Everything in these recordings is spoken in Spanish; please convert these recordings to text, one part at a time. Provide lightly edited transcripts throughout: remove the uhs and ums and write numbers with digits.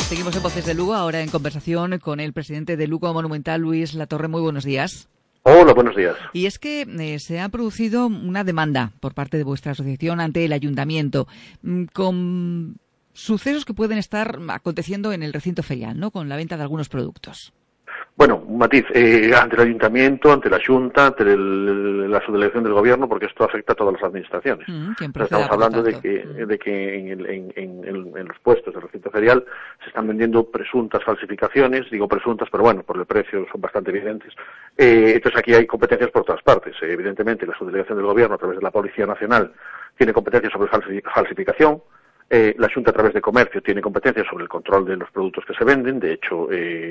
Seguimos en Voces de Lugo, ahora en conversación con el presidente de Lugo Monumental, Luis Latorre. Muy buenos días. Hola, buenos días. Y es que se ha producido una demanda por parte de vuestra asociación ante el ayuntamiento con sucesos que pueden estar aconteciendo en el recinto ferial, ¿no? Con la venta de algunos productos. Bueno, un matiz, ante el ayuntamiento, ante la Junta, ante la subdelegación del gobierno, porque esto afecta a todas las administraciones. Estamos hablando de que en los puestos del recinto ferial se están vendiendo presuntas falsificaciones, digo presuntas, pero bueno, por el precio son bastante evidentes. Entonces aquí hay competencias por todas partes. Evidentemente la subdelegación del gobierno a través de la Policía Nacional tiene competencias sobre falsificación. La Junta a través de Comercio tiene competencias sobre el control de los productos que se venden. De hecho,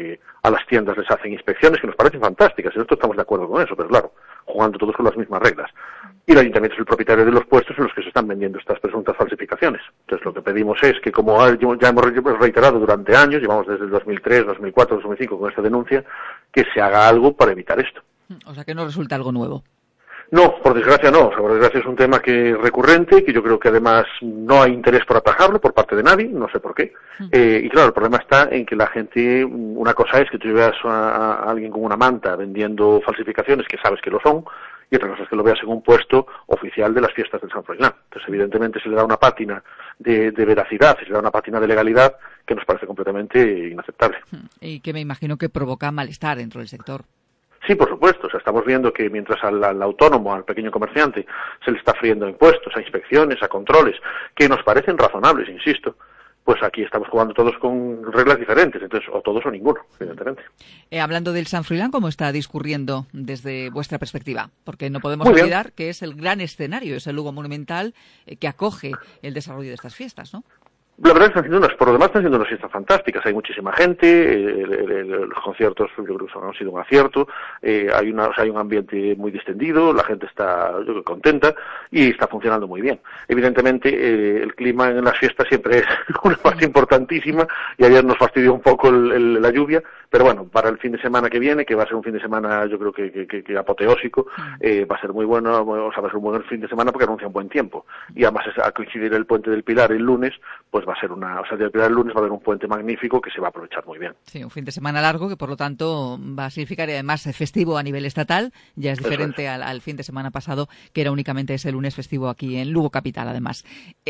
a las tiendas les hacen inspecciones que nos parecen fantásticas, y nosotros estamos de acuerdo con eso, pero claro, jugando todos con las mismas reglas. Y el ayuntamiento es el propietario de los puestos en los que se están vendiendo estas presuntas falsificaciones. Entonces lo que pedimos es que, como ya hemos reiterado durante años, llevamos desde el 2003, 2004, 2005 con esta denuncia, que se haga algo para evitar esto. O sea que no resulta algo nuevo. No, por desgracia no. O sea, por desgracia es un tema que es recurrente, que yo creo que además no hay interés por atajarlo por parte de nadie, no sé por qué. Y claro, el problema está en que la gente, una cosa es que tú veas a alguien con una manta vendiendo falsificaciones que sabes que lo son, y otra cosa es que lo veas en un puesto oficial de las fiestas del San Froilán. Entonces, evidentemente, se le da una pátina de veracidad, se le da una pátina de legalidad que nos parece completamente inaceptable. Y que me imagino que provoca malestar dentro del sector. Sí, por supuesto. O sea, estamos viendo que mientras al autónomo, al pequeño comerciante, se le está friendo a impuestos, a inspecciones, a controles, que nos parecen razonables, insisto, pues aquí estamos jugando todos con reglas diferentes, entonces o todos o ninguno, evidentemente. Hablando del San Froilán, ¿cómo está discurriendo desde vuestra perspectiva? Porque no podemos olvidar que es el gran escenario, es el Lugo Monumental que acoge el desarrollo de estas fiestas, ¿no? La verdad es que por lo demás están siendo unas fiestas fantásticas, hay muchísima gente, los conciertos yo creo que han sido un acierto, hay un ambiente muy distendido, la gente está yo creo, contenta y está funcionando muy bien. Evidentemente el clima en las fiestas siempre es una parte importantísima y ayer nos fastidió un poco la lluvia, pero bueno, para el fin de semana que viene, que va a ser un fin de semana yo creo que apoteósico, va a ser muy bueno, o sea, va a ser un buen fin de semana porque anuncia un buen tiempo y además a coincidir el Puente del Pilar el lunes, pues va a ser el lunes va a haber un puente magnífico que se va a aprovechar muy bien. Sí, un fin de semana largo que por lo tanto va a significar además festivo a nivel estatal, ya es diferente al fin de semana pasado que era únicamente ese lunes festivo aquí en Lugo capital además.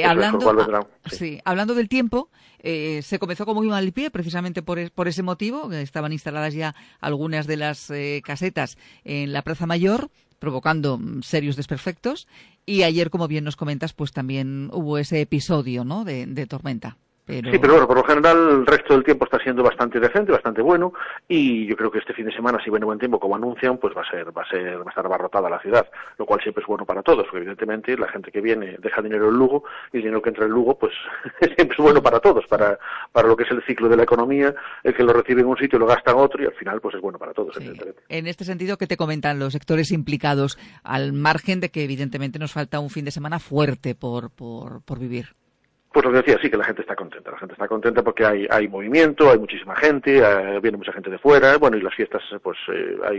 Hablando del tiempo, se comenzó con muy mal pie precisamente por ese motivo, estaban instaladas ya algunas de las casetas en la Plaza Mayor, provocando serios desperfectos, y ayer, como bien nos comentas, pues también hubo ese episodio, ¿no?, de tormenta. Sí, pero bueno, por lo general el resto del tiempo está siendo bastante decente, bastante bueno, y yo creo que este fin de semana, si viene buen tiempo, como anuncian, pues va a estar abarrotada la ciudad, lo cual siempre es bueno para todos, porque evidentemente la gente que viene deja dinero en Lugo, y el dinero que entra en Lugo, pues siempre es bueno para todos, para lo que es el ciclo de la economía, el que lo recibe en un sitio lo gasta en otro, y al final pues es bueno para todos, evidentemente. En este sentido, ¿qué te comentan los sectores implicados, al margen de que evidentemente nos falta un fin de semana fuerte por vivir? Pues lo que decía, sí que la gente está contenta porque hay movimiento, hay muchísima gente, viene mucha gente de fuera, bueno, y las fiestas, pues hay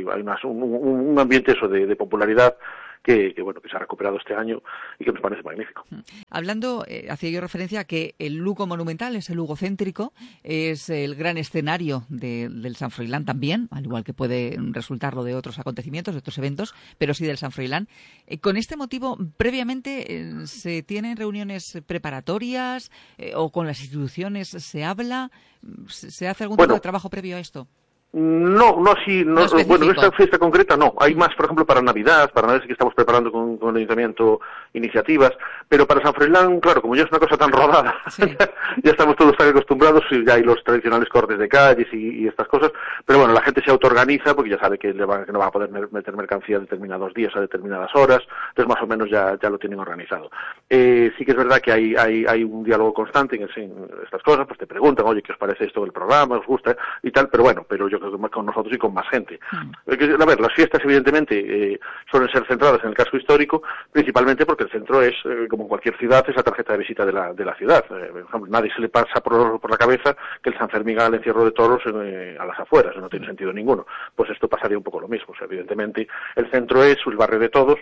un ambiente eso de popularidad que se ha recuperado este año y que nos parece magnífico. Hablando, hacía yo referencia a que el Lugo Monumental es el Lugo céntrico, es el gran escenario del San Froilán también, al igual que puede resultarlo de otros acontecimientos, de otros eventos, pero sí del San Froilán. Con este motivo, previamente, ¿se tienen reuniones preparatorias o con las instituciones se habla? ¿Se hace algún tipo de trabajo previo a esto? No, bueno, esta fiesta concreta no. Hay más, por ejemplo, para Navidad sí que estamos preparando con el Ayuntamiento iniciativas, pero para San Froilán, claro, como ya es una cosa tan rodada, sí. ya estamos todos tan acostumbrados, y ya hay los tradicionales cortes de calles y estas cosas, pero bueno, la gente se autoorganiza porque ya sabe que no va a poder meter mercancía a determinados días, a determinadas horas, entonces más o menos ya lo tienen organizado. Sí que es verdad que hay un diálogo constante en estas cosas, pues te preguntan, oye, ¿qué os parece esto del programa? ¿Os gusta? Y tal, pero bueno, yo con nosotros y con más gente. A ver, las fiestas evidentemente suelen ser centradas en el casco histórico, principalmente porque el centro es, como en cualquier ciudad, es la tarjeta de visita de la ciudad. Por ejemplo, nadie se le pasa por la cabeza que el San Fermín haga el encierro de toros a las afueras, no tiene sentido ninguno. Pues esto pasaría un poco lo mismo. O sea, evidentemente el centro es el barrio de todos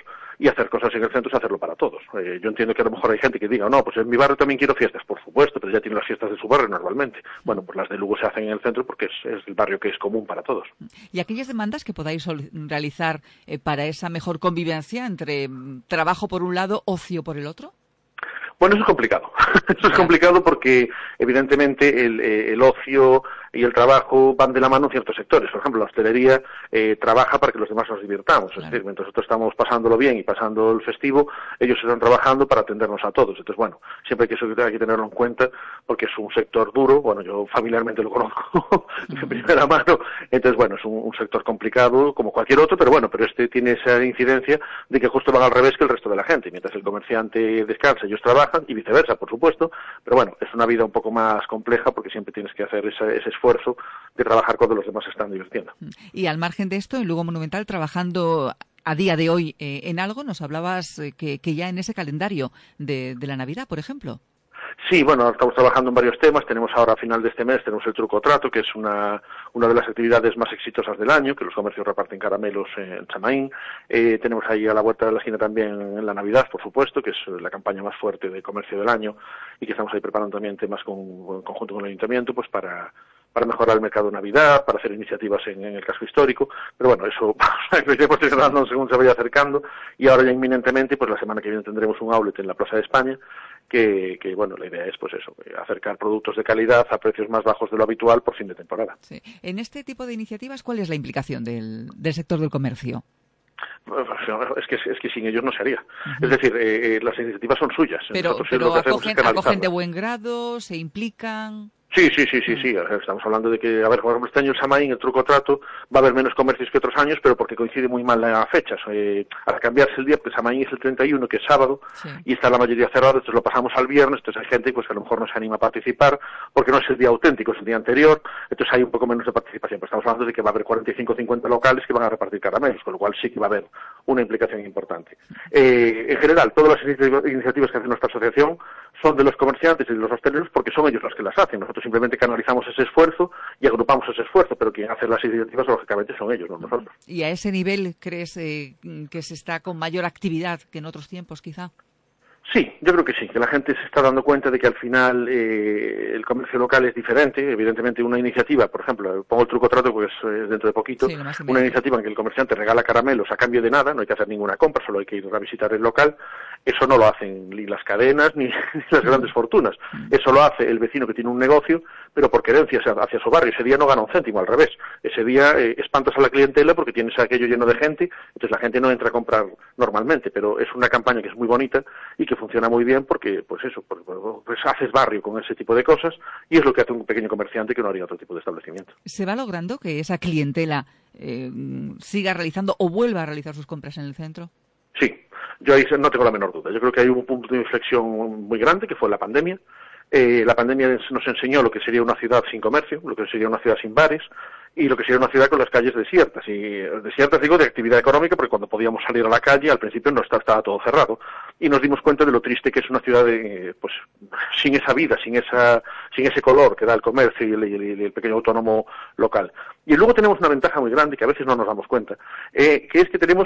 y hacer cosas en el centro es hacerlo para todos. Yo entiendo que a lo mejor hay gente que diga, no, pues en mi barrio también quiero fiestas, por supuesto, pero ya tiene las fiestas de su barrio normalmente. Bueno, pues las de Lugo se hacen en el centro porque es el barrio que es común para todos. ¿Y aquellas demandas que podáis realizar para esa mejor convivencia entre trabajo por un lado, ocio por el otro? Bueno, eso es complicado. Eso es complicado porque, evidentemente, el ocio y el trabajo van de la mano en ciertos sectores. Por ejemplo, la hostelería trabaja para que los demás nos divirtamos. Claro. Es decir, mientras nosotros estamos pasándolo bien y pasando el festivo, ellos están trabajando para atendernos a todos. Entonces, bueno, siempre hay que tenerlo en cuenta porque es un sector duro. Bueno, yo familiarmente lo conozco de primera mano. Entonces, bueno, es un sector complicado como cualquier otro, pero bueno, pero este tiene esa incidencia de que justo van al revés que el resto de la gente. Mientras el comerciante descansa, ellos trabajan y viceversa, por supuesto. Pero bueno, es una vida un poco más compleja porque siempre tienes que hacer ese esfuerzo de trabajar cuando los demás se están divirtiendo. Y al margen de esto, en Lugo Monumental, trabajando a día de hoy en algo, nos hablabas que ya en ese calendario de la Navidad, por ejemplo. Sí, bueno, estamos trabajando en varios temas. Tenemos ahora, a final de este mes, tenemos el truco trato, que es una de las actividades más exitosas del año, que los comercios reparten caramelos en Chamaín. Tenemos ahí a la vuelta de la esquina también en la Navidad, por supuesto, que es la campaña más fuerte de comercio del año, y que estamos ahí preparando también temas en conjunto con el Ayuntamiento, pues para mejorar el mercado de Navidad, para hacer iniciativas en el casco histórico, pero bueno, eso lo iremos dando según se vaya acercando, y ahora ya inminentemente, pues la semana que viene tendremos un outlet en la Plaza de España, que bueno, la idea es pues eso, acercar productos de calidad a precios más bajos de lo habitual por fin de temporada. Sí. En este tipo de iniciativas, ¿cuál es la implicación del sector del comercio? Es que sin ellos no se haría. Es decir, las iniciativas son suyas. Pero acogen de buen grado, se implican. Sí. Estamos hablando de que, a ver, por ejemplo, este año el Samaín, el truco trato, va a haber menos comercios que otros años, pero porque coincide muy mal las fechas. Al cambiarse el día, porque Samaín es el 31, que es sábado, sí, y está la mayoría cerrada, entonces lo pasamos al viernes, entonces hay gente pues que a lo mejor no se anima a participar, porque no es el día auténtico, es el día anterior, entonces hay un poco menos de participación. Pero estamos hablando de que va a haber 45 o 50 locales que van a repartir caramelos, con lo cual sí que va a haber una implicación importante. En general, todas las iniciativas que hace nuestra asociación son de los comerciantes y de los hosteleros porque son ellos los que las hacen. Nosotros simplemente canalizamos ese esfuerzo y agrupamos ese esfuerzo, pero quien hace las iniciativas lógicamente son ellos, no nosotros. ¿Y a ese nivel crees que se está con mayor actividad que en otros tiempos, quizá? Sí, yo creo que sí, que la gente se está dando cuenta de que al final el comercio local es diferente. Evidentemente una iniciativa, por ejemplo, pongo el truco trato porque es dentro de poquito, sí, una iniciativa en que el comerciante regala caramelos a cambio de nada, no hay que hacer ninguna compra, solo hay que ir a visitar el local. Eso no lo hacen ni las cadenas ni las grandes fortunas. Eso lo hace el vecino que tiene un negocio, pero por querencia hacia su barrio. Ese día no gana un céntimo, al revés. Ese día espantas a la clientela porque tienes aquello lleno de gente, entonces la gente no entra a comprar normalmente, pero es una campaña que es muy bonita y que funciona muy bien porque, pues haces barrio con ese tipo de cosas y es lo que hace un pequeño comerciante que no haría otro tipo de establecimiento. ¿Se va logrando que esa clientela siga realizando o vuelva a realizar sus compras en el centro? Sí, yo ahí no tengo la menor duda. Yo creo que hay un punto de inflexión muy grande que fue la pandemia. La pandemia nos enseñó lo que sería una ciudad sin comercio, lo que sería una ciudad sin bares y lo que sería una ciudad con las calles desiertas. Y desiertas digo de actividad económica porque cuando podíamos salir a la calle al principio no estaba todo cerrado. Y nos dimos cuenta de lo triste que es una ciudad pues sin esa vida, sin ese color que da el comercio y el pequeño autónomo local. Y luego tenemos una ventaja muy grande que a veces no nos damos cuenta, que es que tenemos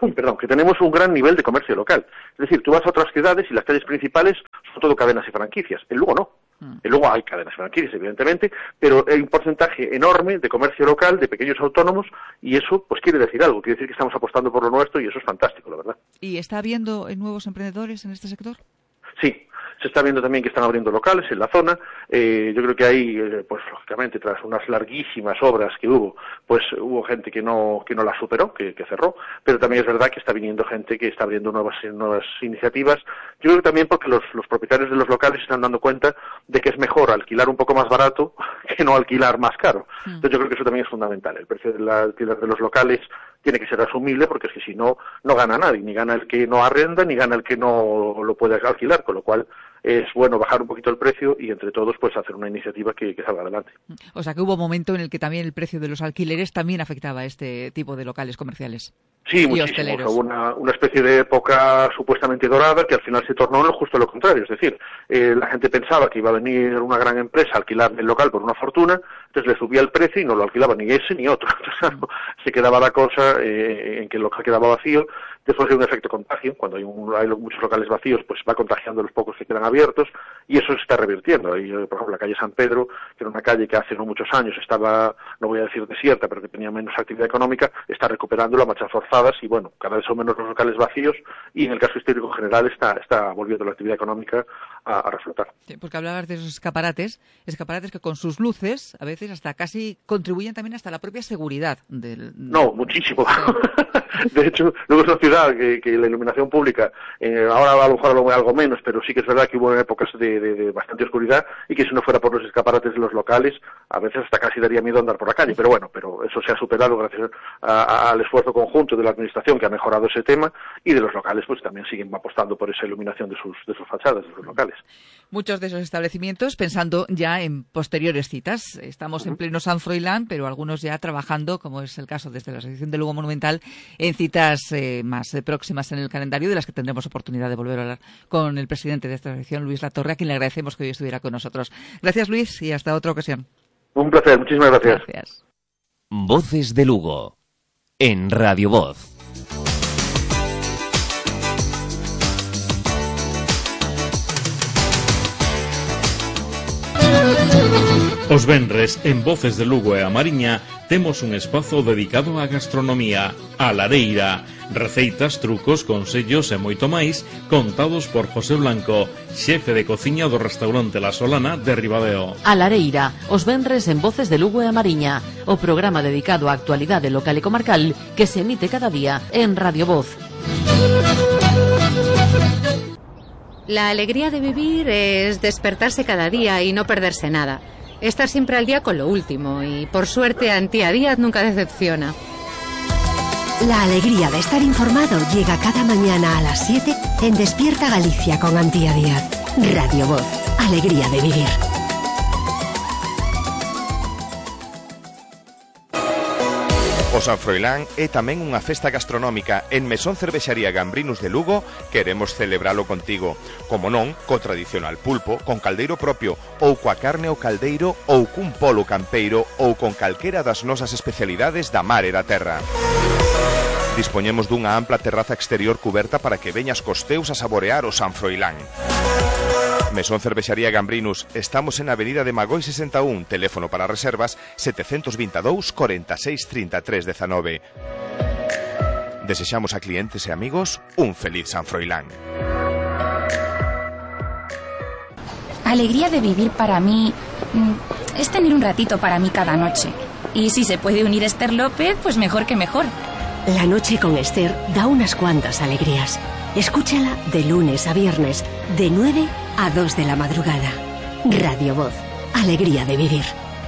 un gran nivel de comercio local. Es decir, tú vas a otras ciudades y las calles principales son todo cadenas y franquicias. En Lugo no. En Lugo hay cadenas y franquicias, evidentemente, pero hay un porcentaje enorme de comercio local, de pequeños autónomos, y eso pues quiere decir algo, quiere decir que estamos apostando por lo nuestro y eso es fantástico, la verdad. ¿Y está habiendo nuevos emprendedores en este sector? Sí. Se está viendo también que están abriendo locales en la zona. Yo creo que ahí, pues lógicamente, tras unas larguísimas obras que hubo, pues hubo gente que no la superó, que cerró, pero también es verdad que está viniendo gente que está abriendo nuevas iniciativas. Yo creo que también porque los propietarios de los locales se están dando cuenta de que es mejor alquilar un poco más barato que no alquilar más caro. Entonces yo creo que eso también es fundamental. El precio del alquiler de los locales tiene que ser asumible porque es que si no, no gana nadie, ni gana el que no arrenda, ni gana el que no lo puede alquilar, con lo cual es bueno bajar un poquito el precio y entre todos pues hacer una iniciativa que salga adelante. O sea que hubo un momento en el que también el precio de los alquileres también afectaba a este tipo de locales comerciales. Sí, muchísimo. O sea, hubo una especie de época supuestamente dorada que al final se tornó en justo lo contrario. Es decir, la gente pensaba que iba a venir una gran empresa a alquilar el local por una fortuna, entonces le subía el precio y no lo alquilaba ni ese ni otro. Entonces, se quedaba la cosa en que el local quedaba vacío. Después hay un efecto contagio. Cuando hay muchos locales vacíos, pues va contagiando los pocos que quedan abiertos y eso se está revirtiendo. Hay, por ejemplo, la calle San Pedro, que era una calle que hace no muchos años estaba, no voy a decir desierta, pero que tenía menos actividad económica, está recuperando la marcha forzada y bueno, cada vez son menos los locales vacíos y en el caso histórico general está volviendo la actividad económica a reflotar. Sí, porque hablabas de esos escaparates que con sus luces a veces hasta casi contribuyen también hasta la propia seguridad del... No, muchísimo. De hecho, luego es una ciudad que la iluminación pública, ahora a lo mejor algo menos, pero sí que es verdad que hubo épocas de bastante oscuridad y que si no fuera por los escaparates de los locales, a veces hasta casi daría miedo andar por la calle. Pero bueno, eso se ha superado gracias al esfuerzo conjunto de la administración que ha mejorado ese tema y de los locales pues también siguen apostando por esa iluminación de sus fachadas, de sus locales. Muchos de esos establecimientos pensando ya en posteriores citas. Estamos en pleno San Froilán, pero algunos ya trabajando, como es el caso desde la Asociación de Lugo Monumental, en citas más próximas en el calendario, de las que tendremos oportunidad de volver a hablar con el presidente de esta asociación, Luis Latorre, a quien le agradecemos que hoy estuviera con nosotros. Gracias, Luis, y hasta otra ocasión. Un placer, muchísimas gracias. Gracias. Voces de Lugo, en Radio Voz. Os venres, en Voces de Lugo e a Mariña, temos un espazo dedicado á gastronomía, a lareira, receitas, trucos, consellos e moito máis, contados por José Blanco, xefe de cociña do restaurante La Solana de Ribadeo. A lareira, os venres en Voces de Lugo e a Mariña, o programa dedicado á actualidade local e comarcal que se emite cada día en Radio Voz. La alegría de vivir es despertarse cada día y no perderse nada. Estar siempre al día con lo último y, por suerte, Antía Díaz nunca decepciona. La alegría de estar informado llega cada mañana a las 7 en Despierta Galicia con Antía Díaz. Radio Voz. Alegría de vivir. O San Froilán é tamén unha festa gastronómica. En Mesón Cervexaría Gambrinus de Lugo queremos celebralo contigo. Como non, co tradicional pulpo, con caldeiro propio, ou coa carne ao caldeiro, ou cun polo campeiro, ou con calquera das nosas especialidades da mar e da terra. Dispoñemos dunha ampla terraza exterior cuberta para que veñas cos teus a saborear o San Froilán. Mesón Cervexaría Gambrinus, estamos en Avenida de Magoi 61, teléfono para reservas 722 46 33 19. Desexamos a clientes e amigos un feliz San Froilán. Alegría de vivir para mí es tener un ratito para mí cada noche. Y si se puede unir Esther López, pues mejor que mejor. La noche con Esther da unas cuantas alegrías. Escúchala de lunes a viernes, de 9 a 2 de la madrugada. Radio Voz. Alegría de vivir.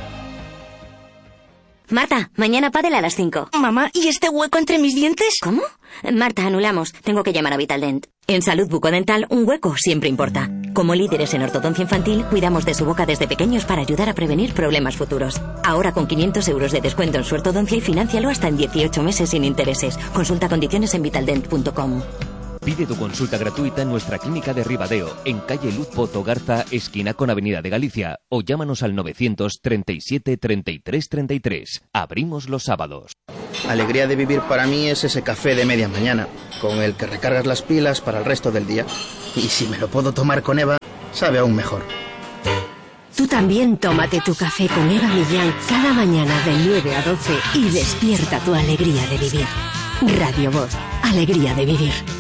Marta, mañana pádel a las 5. Mamá, ¿y este hueco entre mis dientes? ¿Cómo? Marta, anulamos. Tengo que llamar a Vitaldent. En salud bucodental, un hueco siempre importa. Como líderes en ortodoncia infantil, cuidamos de su boca desde pequeños para ayudar a prevenir problemas futuros. Ahora con 500 euros de descuento en su ortodoncia y financialo hasta en 18 meses sin intereses. Consulta condiciones en vitaldent.com. Pide tu consulta gratuita en nuestra clínica de Ribadeo, en calle Luz Pozo Garza, esquina con Avenida de Galicia, o llámanos al 937 33 33. Abrimos los sábados. Alegría de vivir para mí es ese café de media mañana, con el que recargas las pilas para el resto del día. Y si me lo puedo tomar con Eva, sabe aún mejor. Tú también tómate tu café con Eva Millán cada mañana de 9 a 12 y despierta tu alegría de vivir. Radio Voz. Alegría de vivir.